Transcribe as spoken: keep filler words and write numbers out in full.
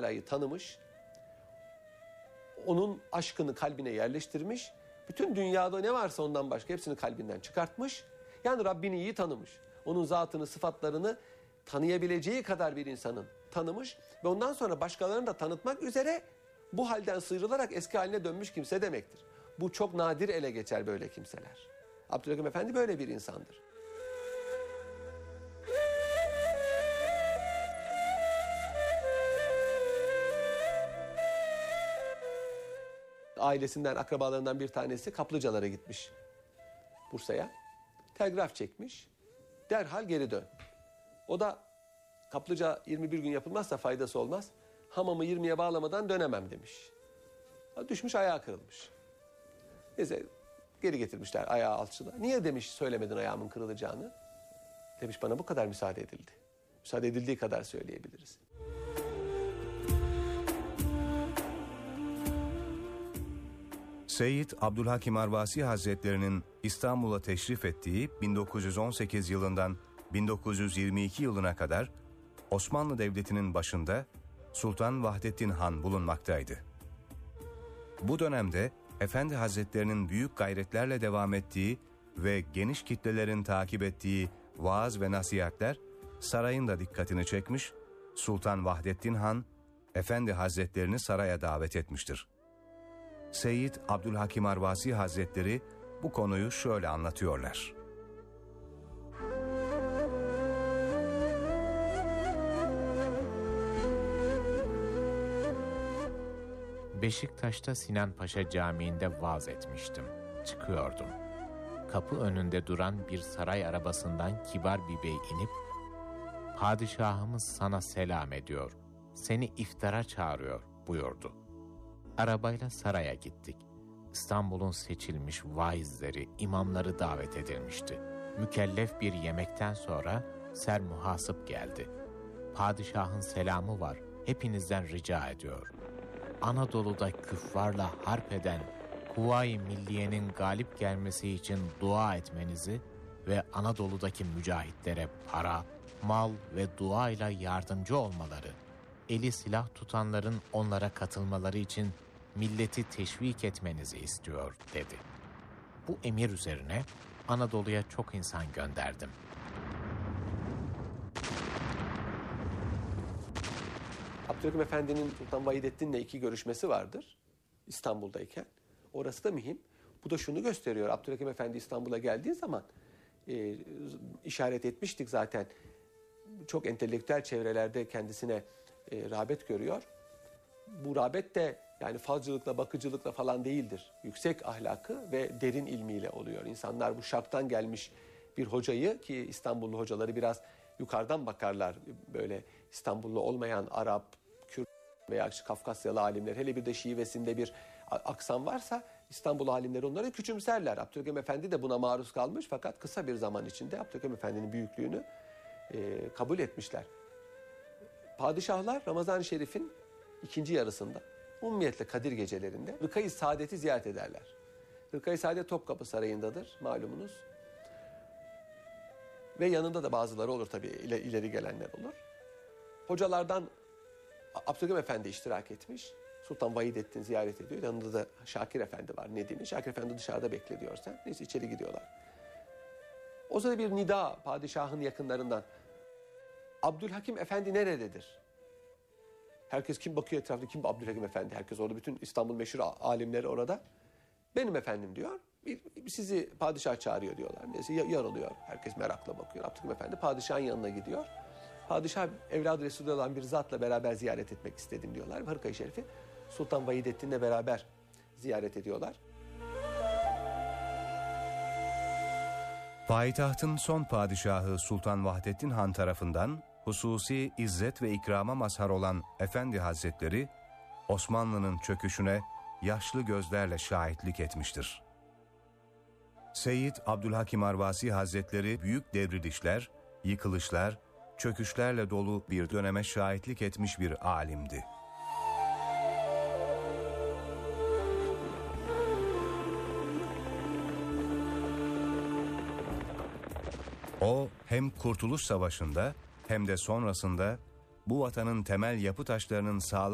Teala'yı tanımış, onun aşkını kalbine yerleştirmiş, bütün dünyada ne varsa ondan başka hepsini kalbinden çıkartmış. Yani Rabbini iyi tanımış, onun zatını, sıfatlarını tanıyabileceği kadar bir insanın tanımış ve ondan sonra başkalarını da tanıtmak üzere bu halden sıyrılarak eski haline dönmüş kimse demektir. Bu çok nadir ele geçer böyle kimseler. Abdülhakim Efendi böyle bir insandır. Ailesinden, akrabalarından bir tanesi kaplıcalara gitmiş Bursa'ya. Telgraf çekmiş. Derhal geri dön. O da kaplıca yirmi bir gün yapılmazsa faydası olmaz. Hamamı yirmiye bağlamadan dönemem demiş. Düşmüş, ayağı kırılmış. Neyse geri getirmişler ayağı alçıda. Niye demiş söylemedin ayağımın kırılacağını? Demiş bana bu kadar müsaade edildi. Müsaade edildiği kadar söyleyebiliriz. Seyyid Abdülhakim Arvasi Hazretleri'nin İstanbul'a teşrif ettiği bin dokuz yüz on sekiz yılından bin dokuz yüz yirmi iki yılına kadar Osmanlı Devleti'nin başında Sultan Vahdettin Han bulunmaktaydı. Bu dönemde Efendi Hazretlerinin büyük gayretlerle devam ettiği ve geniş kitlelerin takip ettiği vaaz ve nasihatler sarayın da dikkatini çekmiş, Sultan Vahdettin Han, Efendi Hazretlerini saraya davet etmiştir. Seyyid Abdülhakim Arvasi Hazretleri bu konuyu şöyle anlatıyorlar. Beşiktaş'ta Sinan Paşa Camii'nde vaaz etmiştim. Çıkıyordum. Kapı önünde duran bir saray arabasından kibar bir bey inip, "Padişahımız sana selam ediyor, seni iftara çağırıyor," buyurdu. Arabayla saraya gittik. İstanbul'un seçilmiş vaizleri, imamları davet edilmişti. Mükellef bir yemekten sonra sermuhasip geldi. "Padişahın selamı var, hepinizden rica ediyor. Anadolu'da küffarla harp eden Huvayi Milliye'nin galip gelmesi için dua etmenizi ve Anadolu'daki mücahitlere para, mal ve duayla yardımcı olmaları, eli silah tutanların onlara katılmaları için milleti teşvik etmenizi istiyor," dedi. Bu emir üzerine Anadolu'ya çok insan gönderdim. Abdülhakim Efendi'nin Sultan Vahidettin'le iki görüşmesi vardır İstanbul'dayken. Orası da mühim. Bu da şunu gösteriyor. Abdülhakim Efendi İstanbul'a geldiği zaman e, işaret etmiştik zaten. Çok entelektüel çevrelerde kendisine e, rağbet görüyor. Bu rağbet de yani falcılıkla, bakıcılıkla falan değildir. Yüksek ahlakı ve derin ilmiyle oluyor. İnsanlar bu şarktan gelmiş bir hocayı, ki İstanbullu hocaları biraz yukarıdan bakarlar, böyle İstanbullu olmayan Arap, Kürt veya Kafkasyalı alimler, hele bir de şivesinde bir aksan varsa İstanbul alimleri onları küçümserler. Abdülhakim Efendi de buna maruz kalmış, fakat kısa bir zaman içinde Abdülhakim Efendi'nin büyüklüğünü e, kabul etmişler. Padişahlar Ramazan-ı Şerif'in ikinci yarısında, ummiyetle Kadir gecelerinde Rıkayı Saadet'i ziyaret ederler. Rıkayı Saadet Topkapı Sarayı'ndadır malumunuz. Ve yanında da bazıları olur tabii, ileri gelenler olur. Hocalardan Abdülhakim Efendi iştirak etmiş. Sultan Vahidettin ziyaret ediyor. Yanında da Şakir Efendi var, Nedim'i. Şakir Efendi dışarıda bekle diyorsan. Neyse içeri gidiyorlar. O sırada bir nida padişahın yakınlarından. "Abdülhakim Efendi nerededir?" Herkes kim bakıyor etrafta, kim Abdülhakim Efendi? Herkes orada, bütün İstanbul meşhur alimleri orada. "Benim efendim," diyor. "Sizi padişah çağırıyor," diyorlar. Neyse yarılıyor. Herkes merakla bakıyor. Abdülhakim Efendi padişahın yanına gidiyor. Padişah evladı Resulullah olan bir zatla beraber ziyaret etmek istedim diyorlar. Hırkayı Şerif'i Sultan Vahidettin'le beraber ziyaret ediyorlar. Payitahtın son padişahı Sultan Vahdettin Han tarafından hususi izzet ve ikrama mazhar olan Efendi Hazretleri, Osmanlı'nın çöküşüne yaşlı gözlerle şahitlik etmiştir. Seyyid Abdülhakim Arvasi Hazretleri büyük devrilişler, yıkılışlar, çöküşlerle dolu bir döneme şahitlik etmiş bir alimdi. O hem Kurtuluş Savaşı'nda hem de sonrasında bu vatanın temel yapı taşlarının sağlam